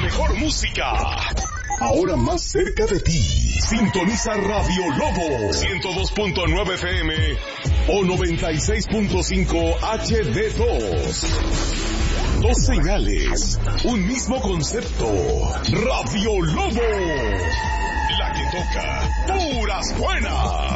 mejor música. Ahora más cerca de ti. Sintoniza Radio Lobo 102.9 FM o 96.5 HD2. Dos señales, un mismo concepto. Radio Lobo, la que toca puras buenas.